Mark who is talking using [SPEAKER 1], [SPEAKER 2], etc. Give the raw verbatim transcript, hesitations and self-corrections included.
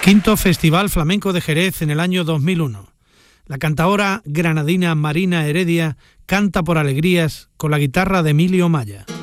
[SPEAKER 1] Quinto Festival Flamenco de Jerez en el año dos mil uno. La cantaora granadina Marina Heredia canta por alegrías con la guitarra de Emilio Maya.